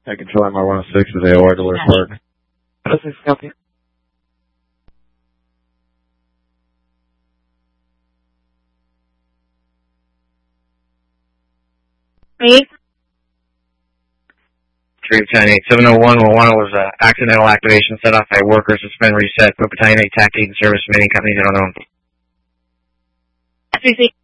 I control MR 106 with AOR to Lewis Park. 106, copy. Me? 310-8701, Moana was accidental activation set off by worker, suspend, reset, put battalion 8 TAC 8 in service, many companies, I don't know. 3